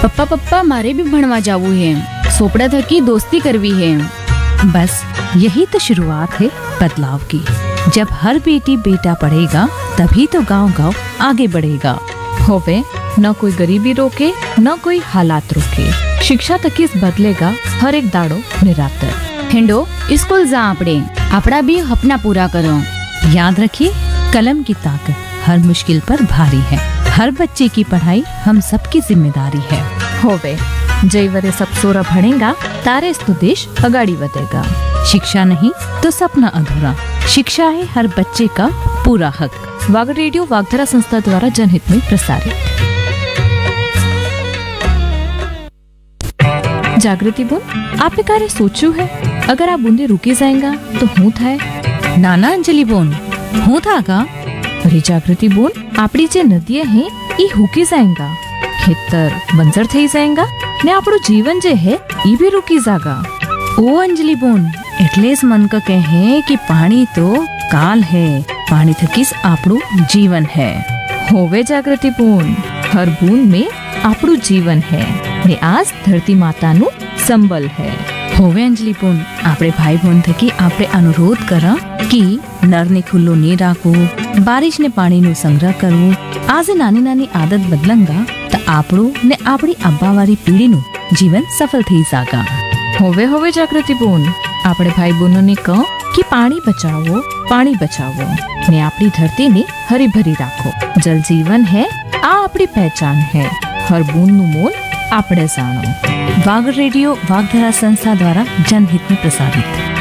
पप्पा पप्पा मारे भी भणवा जावू है, सोपड़ा थकी दोस्ती करवी है। बस यही तो शुरुआत है बदलाव की। जब हर बेटी बेटा पढ़ेगा तभी तो गांव गांव आगे बढ़ेगा। होवे न कोई गरीबी रोके न कोई हालात रोके, शिक्षा तकीस बदलेगा हर एक दाड़ो निरातर। हिंडो स्कूल जा आपड़े, आपड़ा भी अपना पूरा करो। याद रखिए, कलम की ताकत हर मुश्किल पर भारी है। हर बच्चे की पढ़ाई हम सबकी जिम्मेदारी है। होवे जय वरे सब सोरा भणेगा तारे तो देश अगाड़ी बढ़ेगा। शिक्षा नहीं तो सपना अधूरा। शिक्षा है हर बच्चे का पूरा हक। वाग रेडियो वागधरा संस्था द्वारा जनहित में प्रसारित। जागृति बोल, आपने कार्य सोचू है? अगर आप बूंदे रुके जाएगा तो हूँ थाय? नाना अंजलि बोन, हूँ था का? अरे जागृति बोल, आपड़ी जे नदियां हैं ई हुकी जाएगा, खेतर बंजर थई जाएगा ने आपड़ो जीवन जे है ई भी रुकी जागा। ओ अंजलि बोन, એટલે જ मन का कहे कि पानी तो काल है, पानी थकीस आपड़ो जीवन है। होवे जागृति बोन, हर बूंद में आपड़ो जीवन है ने आज धरती माता नु संबल है। होवे अंजलि बोन, आपरे भाई बहन थकी आपरे अनुरोध करा कि नर ने खुल्लो नहीं राखो, बारिश ने पानी नु संग्रह करो। आज नानी नानी आदत बदलंगा तो आपड़ो ने आपड़ी अब्बावारी पीढ़ी नु जीवन सफल थई जागा। होवे होवे जागृति बोन, आपड़े भाई बहनों ने कहो कि पानी बचाओ ने आपड़ी धरती ने हरी भरी राखो। जल जीवन है, आ आपड़ी पहचान है। हर बूंद नु मोल आपड़े जानो। वाग रेडियो वागधरा संस्था द्वारा जनहित में प्रसारित।